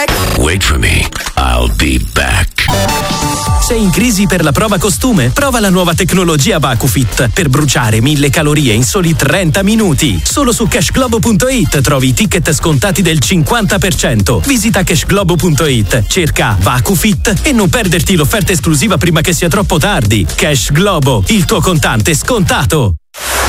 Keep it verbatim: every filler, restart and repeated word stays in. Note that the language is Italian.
Wait for me, I'll be back. Sei in crisi per la prova costume? Prova la nuova tecnologia VacuFit per bruciare mille calorie in soli trenta minuti. Solo su cashglobo punto it trovi i ticket scontati del cinquanta per cento. Visita cashglobo punto it, cerca VacuFit e non perderti l'offerta esclusiva prima che sia troppo tardi. Cash Globo, il tuo contante scontato.